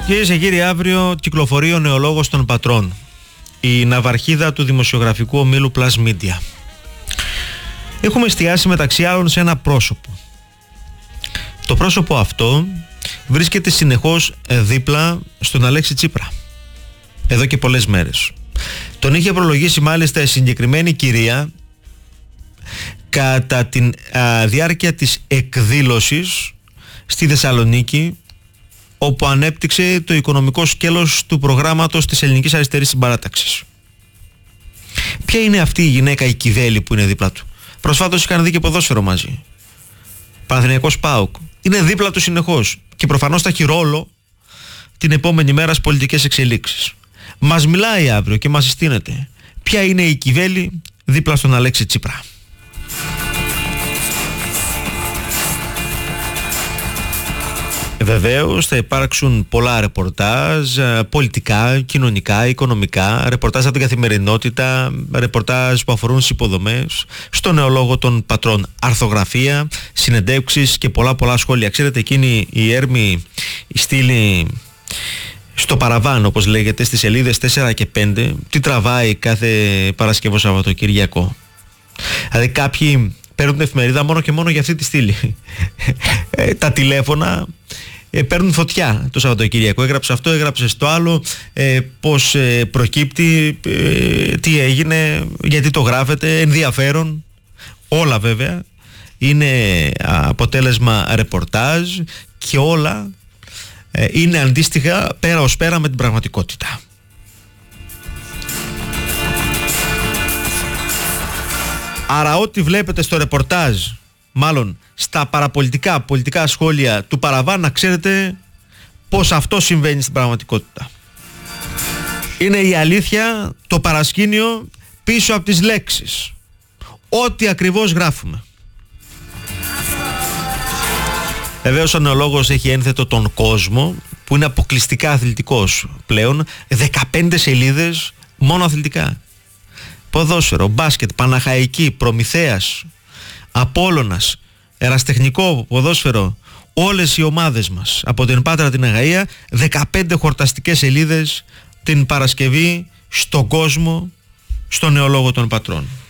Κυρίες και κύριοι, αύριο κυκλοφορεί ο νεολόγος των πατρών, η ναυαρχίδα του δημοσιογραφικού ομίλου Plus Media. Έχουμε εστιάσει μεταξύ άλλων σε ένα πρόσωπο. Το πρόσωπο αυτό βρίσκεται συνεχώς δίπλα στον Αλέξη Τσίπρα εδώ και πολλές μέρες. Τον είχε προλογίσει μάλιστα η συγκεκριμένη κυρία κατά τη διάρκεια της εκδήλωσης στη Θεσσαλονίκη, όπου ανέπτυξε το οικονομικό σκέλος του προγράμματος της Ελληνικής Αριστερής Συμπαράταξης. Ποια είναι αυτή η γυναίκα, η Κιβέλη, που είναι δίπλα του? Προσφάτως είχαν δει και ποδόσφαιρο μαζί. Παναθηναϊκός ΠΑΟΚ. Είναι δίπλα του συνεχώς και προφανώς θα έχει ρόλο την επόμενη μέρα στις πολιτικές εξελίξεις. Μας μιλάει αύριο και μας συστήνεται ποια είναι η Κιβέλη δίπλα στον Αλέξη Τσίπρα. Βεβαίως θα υπάρξουν πολλά ρεπορτάζ, πολιτικά, κοινωνικά, οικονομικά, ρεπορτάζ από την καθημερινότητα, ρεπορτάζ που αφορούν στις υποδομές, στο νεολόγο των πατρών, αρθογραφία, συνεντεύξεις και πολλά σχόλια. Ξέρετε, εκείνη η έρμη στήλη στο παραβάν, όπως λέγεται, στις σελίδες 4 και 5, τι τραβάει κάθε Παρασκευό Σαββατοκυριακό. Δηλαδή κάποιοι παίρνουν την εφημερίδα μόνο και μόνο για αυτή τη στήλη. Τα τηλέφωνα παίρνουν φωτιά το Σαββατοκύριακο. Έγραψε αυτό, έγραψε στο άλλο, πώς προκύπτει, τι έγινε, γιατί το γράφετε, ενδιαφέρον. Όλα βέβαια είναι αποτέλεσμα ρεπορτάζ και όλα είναι αντίστοιχα πέρα ως πέρα με την πραγματικότητα. Άρα ό,τι βλέπετε στο ρεπορτάζ, μάλλον στα πολιτικά σχόλια του παραβάν, να ξέρετε πως αυτό συμβαίνει στην πραγματικότητα. Είναι η αλήθεια, το παρασκήνιο πίσω από τις λέξεις. Ό,τι ακριβώς γράφουμε. Βεβαίως ο νεολόγος έχει ένθετο τον κόσμο, που είναι αποκλειστικά αθλητικός πλέον. 15 σελίδες μόνο αθλητικά. Ποδόσφαιρο, μπάσκετ, Παναχαϊκή, Προμηθέας, Απόλλωνας, Εραστεχνικό ποδόσφαιρο, όλες οι ομάδες μας από την Πάτρα την Αγαία, 15 χορταστικές σελίδες την Παρασκευή στον κόσμο, στο νεολόγο των πατρών.